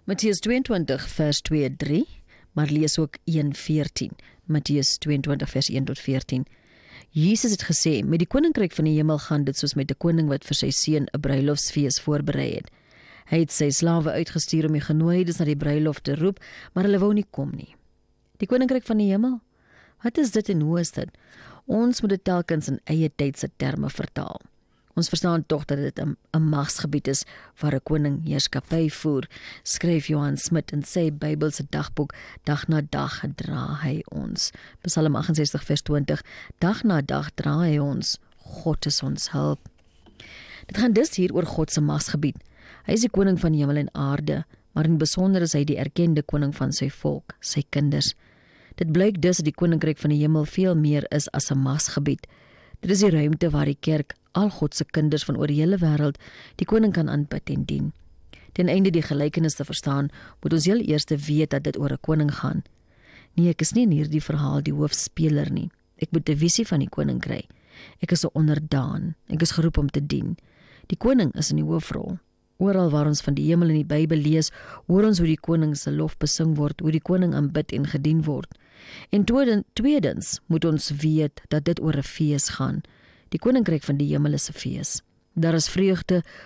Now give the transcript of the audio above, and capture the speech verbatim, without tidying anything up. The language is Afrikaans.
Matteus tweeëntwintig vers twee tot drie, maar lees ook een veertien. Matteus tweeëntwintig vers een tot veertien. Jesus het gesê, met die koninkryk van die hemel gaan dit soos met 'n koning wat vir sy seun 'n bruilofsfees voorberei het. Hy het sy slawe uitgestuur om die genooides na die bruilof te roep, maar hulle wou nie kom nie. Die koninkryk van die hemel? Wat is dit en hoe is dit? Ons moet dit telkens in eie tydse terme vertaal. Ons verstaan tog dat dit 'n 'n magsgebied is waar 'n koning heerskappy voer, skryf Johan Smit in sy Bybelse dagboek. Dag na dag dra hy ons. Psalm agt ses vers twintig. Dag na dag dra hy ons. God is ons hulp. Dit gaan dus hier oor God se magsgebied. Hy is die koning van hemel en aarde, maar in besonder is hy die erkende koning van sy volk, sy kinders. Dit blyk dus dat die koninkryk van die hemel veel meer is as 'n magsgebied. Dit is die ruimte waar die kerk, al God se kinders van oor die hele wêreld, die koning kan aanbid en dien. Ten einde die gelykenis te verstaan, moet ons heel eers weet dat dit oor 'n koning gaan. Nee, ek is nie in hierdie verhaal die hoofspeler nie. Ek moet 'n visie van die koning kry. Ek is 'n onderdaan. Ek is geroep om te dien. Die koning is in die hoofrol. Oral waar ons van die hemel in die Bybel lees, hoor ons hoe die koning se lof besing word, hoe die koning aanbid en gedien word. En tweedens moet ons weet dat dit oor 'n fees gaan. Die koninkryk van die hemel is 'n fees. Daar is vreugde